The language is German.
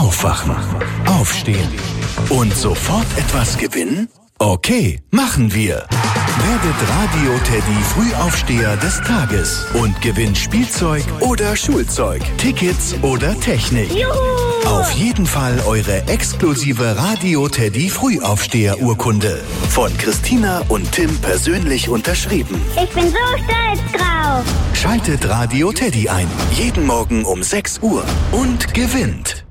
Aufwachen, aufstehen und sofort etwas gewinnen? Okay, machen wir. Werdet Radio-Teddy Frühaufsteher des Tages und gewinnt Spielzeug oder Schulzeug, Tickets oder Technik. Juhu! Auf jeden Fall eure exklusive Radio-Teddy Frühaufsteher-Urkunde. Von Christina und Tim persönlich unterschrieben. Ich bin so stolz drauf. Schaltet Radio-Teddy ein. Jeden Morgen um 6 Uhr und gewinnt.